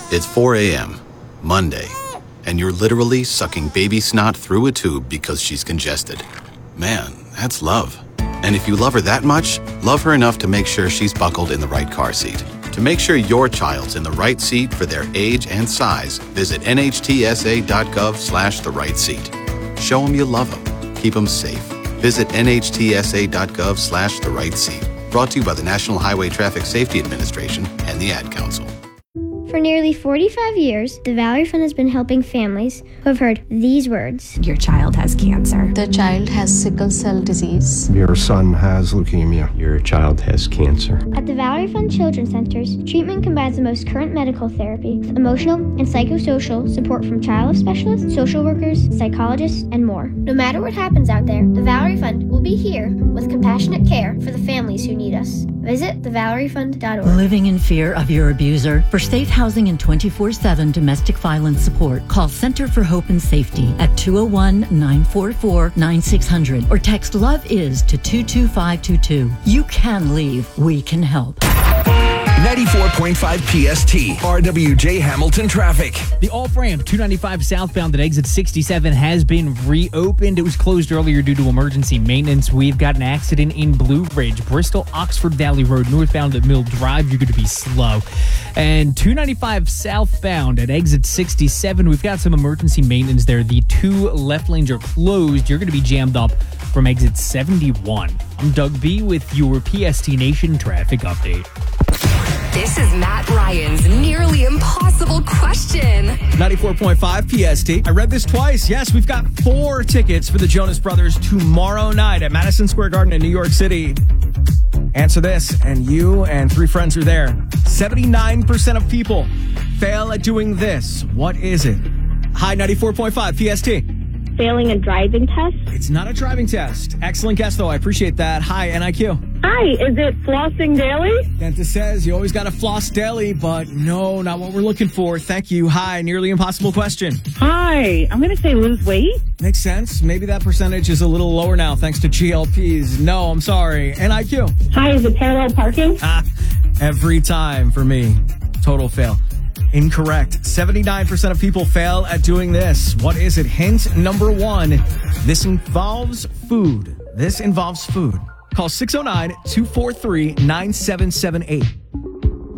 It's 4 a.m., Monday, and you're literally sucking baby snot through a tube because she's congested. Man, that's love. And if you love her that much, love her enough to make sure she's buckled in the right car seat. To make sure your child's in the right seat for their age and size, visit nhtsa.gov/the right seat. Show them you love them. Keep them safe. Visit nhtsa.gov/the right seat. Brought to you by the National Highway Traffic Safety Administration and the Ad Council. For nearly 45 years, the Valerie Fund has been helping families who have heard these words. Your child has cancer. The child has sickle cell disease. Your son has leukemia. Your child has cancer. At the Valerie Fund Children's Centers, treatment combines the most current medical therapy with emotional and psychosocial support from child health specialists, social workers, psychologists, and more. No matter what happens out there, the Valerie Fund will be here with compassionate care for the families who need us. Visit thevaleriefund.org. Living in fear of your abuser? For safe housing and 24/7 domestic violence support, call Center for Hope and Safety at 201-944-9600 or text LOVE IS to 22522. You can leave. We can help. 94.5 PST, RWJ Hamilton traffic. The off-ramp 295 southbound at exit 67 has been reopened. It was closed earlier due to emergency maintenance. We've got an accident in Blue Ridge, Bristol, Oxford Valley Road, northbound at Mill Drive. You're going to be slow. And 295 southbound at exit 67, we've got some emergency maintenance there. The two left lanes are closed. You're going to be jammed up from exit 71. I'm Doug B. with your PST Nation traffic update. This is Matt Ryan's nearly impossible question. 94.5 PST. I read this twice. Yes, we've got 4 tickets for the Jonas Brothers tomorrow night at Madison Square Garden in New York City. Answer this, and you and 3 friends are there. 79% of people fail at doing this. What is it? Hi, 94.5 PST. Failing a driving test? It's not a driving test. Excellent guess, though. I appreciate that. Hi, NIQ. Hi, is it flossing daily? Dentist says you always got to floss daily, but no, not what we're looking for. Thank you. Hi, nearly impossible question. Hi, I'm going to say lose weight. Makes sense. Maybe that percentage is a little lower now thanks to GLPs. No, I'm sorry. NIQ. Hi, is it parallel parking? Every time for me. Total fail. Incorrect. 79% of people fail at doing this. What is it? Hint number 1. This involves food. Call 609-243-9778.